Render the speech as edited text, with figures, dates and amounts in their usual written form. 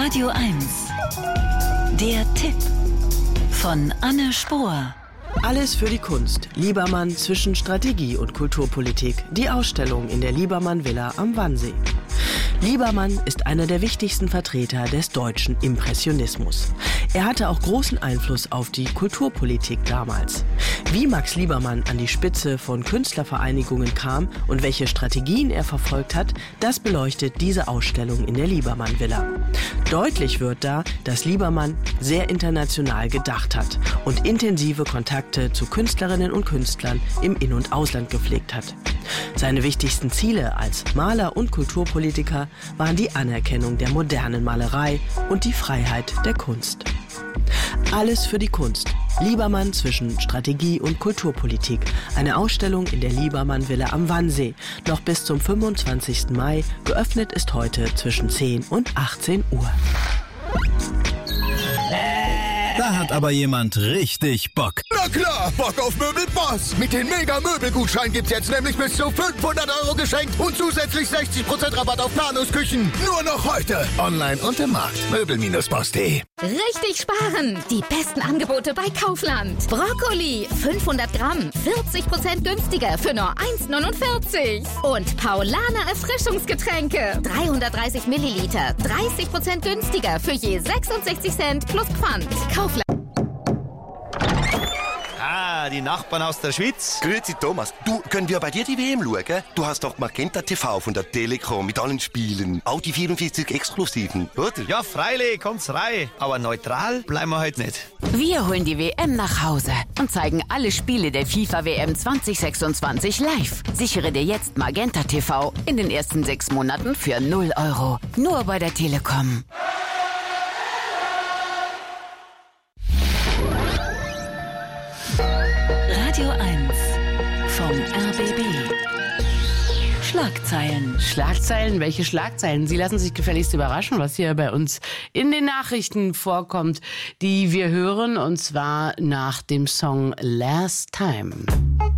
Radio 1. Der Tipp von Anne Spohr. Alles für die Kunst. Liebermann zwischen Strategie und Kulturpolitik. Die Ausstellung in der Liebermann Villa am Wannsee. Liebermann ist einer der wichtigsten Vertreter des deutschen Impressionismus. Er hatte auch großen Einfluss auf die Kulturpolitik damals. Wie Max Liebermann an die Spitze von Künstlervereinigungen kam und welche Strategien er verfolgt hat, das beleuchtet diese Ausstellung in der Liebermann Villa. Deutlich wird da, dass Liebermann sehr international gedacht hat und intensive Kontakte zu Künstlerinnen und Künstlern im In- und Ausland gepflegt hat. Seine wichtigsten Ziele als Maler und Kulturpolitiker waren die Anerkennung der modernen Malerei und die Freiheit der Kunst. Alles für die Kunst. Liebermann zwischen Strategie und Kulturpolitik. Eine Ausstellung in der Liebermann Villa am Wannsee. Noch bis zum 25. Mai. Geöffnet ist heute zwischen 10 und 18 Uhr. Da hat aber jemand richtig Bock. Na klar, Bock auf Möbelboss. Mit den Mega-Möbelgutschein gibt's jetzt nämlich bis zu 500 € geschenkt und zusätzlich 60% Rabatt auf Planungsküchen. Nur noch heute. Online und im Markt. Möbel-boss.de. Richtig sparen! Die besten Angebote bei Kaufland. Brokkoli, 500 Gramm, 40% günstiger für nur 1,49. Und Paulaner Erfrischungsgetränke, 330 Milliliter, 30% günstiger für je 66 Cent plus Pfand. Kaufland. Die Nachbarn aus der Schweiz. Grüezi Thomas, du, können wir bei dir die WM schauen? Du hast doch Magenta TV von der Telekom mit allen Spielen. Auch die 44 Exklusiven, oder? Ja, freilich, kommt's rein. Aber neutral bleiben wir heute nicht. Wir holen die WM nach Hause und zeigen alle Spiele der FIFA-WM 2026 live. Sichere dir jetzt Magenta TV in den ersten 6 Monaten für 0 €. Nur bei der Telekom. Radio 1 vom RBB. Schlagzeilen. Schlagzeilen? Welche Schlagzeilen? Sie lassen sich gefälligst überraschen, was hier bei uns in den Nachrichten vorkommt, die wir hören, und zwar nach dem Song Last Time.